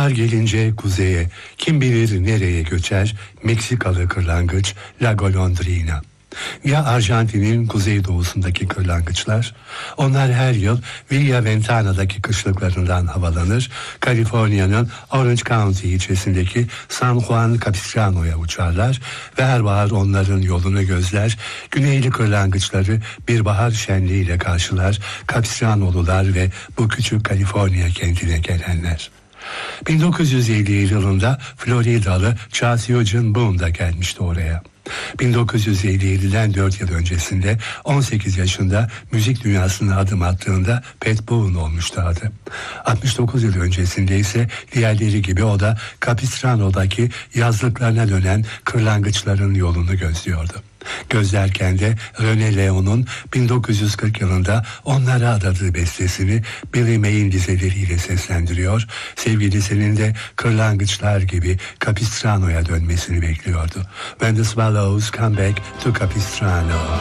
Bahar gelince kuzeye, kim bilir nereye göçer Meksikalı kırlangıç La Golondrina. Ya Arjantin'in kuzeydoğusundaki kırlangıçlar, onlar her yıl Villa Ventana'daki kışlıklarından havalanır, Kaliforniya'nın Orange County ilçesindeki San Juan Capistrano'ya uçarlar ve her bahar onların yolunu gözler, güneyli kırlangıçları bir bahar şenliğiyle karşılar Capistranolular ve bu küçük Kaliforniya kentine gelenler. 1950 yılında Floridalı Charles Eugene Boone da gelmişti oraya. 1957'den 4 yıl öncesinde 18 yaşında müzik dünyasına adım attığında Pat Boone olmuştu adı. 69 yıl öncesinde ise diğerleri gibi o da Capistrano'daki yazlıklarına dönen kırlangıçların yolunu gözlüyordu. Gözlerken de René Léon'un 1940 yılında onlara adadığı bestesini Billy May'in dizeleriyle seslendiriyor, sevgilisinin de kırlangıçlar gibi Capistrano'ya dönmesini bekliyordu. When the swallows come back to Capistrano.